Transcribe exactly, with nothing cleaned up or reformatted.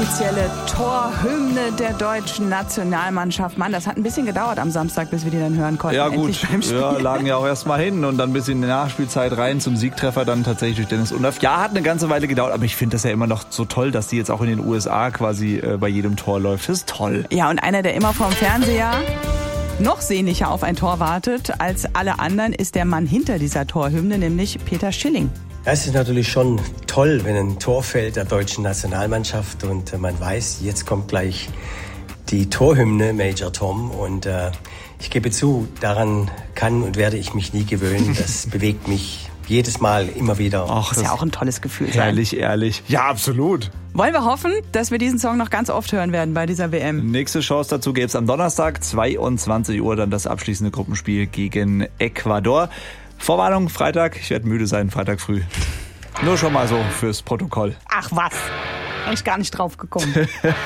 offizielle Torhymne der deutschen Nationalmannschaft. Mann, das hat ein bisschen gedauert am Samstag, bis wir die dann hören konnten. Ja gut, ja, lagen ja auch erst mal hin und dann ein bisschen in die Nachspielzeit rein zum Siegtreffer dann tatsächlich durch Dennis Undaff. Ja, hat eine ganze Weile gedauert, aber ich finde das ja immer noch so toll, dass die jetzt auch in den U S A quasi äh, bei jedem Tor läuft. Das ist toll. Ja, und einer, der immer vorm Fernseher noch sehnlicher auf ein Tor wartet als alle anderen, ist der Mann hinter dieser Torhymne, nämlich Peter Schilling. Es ist natürlich schon toll, wenn ein Tor fällt der deutschen Nationalmannschaft und man weiß, jetzt kommt gleich die Torhymne Major Tom und äh, ich gebe zu, daran kann und werde ich mich nie gewöhnen. Das bewegt mich jedes Mal immer wieder. Ach, das ist ja auch ein tolles Gefühl. Herrlich, sein. ehrlich. Ja, absolut. Wollen wir hoffen, dass wir diesen Song noch ganz oft hören werden bei dieser W M. Nächste Chance dazu gäbe es am Donnerstag, zweiundzwanzig Uhr, dann das abschließende Gruppenspiel gegen Ecuador. Vorwarnung, Freitag, ich werde müde sein, Freitag früh. Nur schon mal so fürs Protokoll. Ach was, bin ich gar nicht drauf gekommen.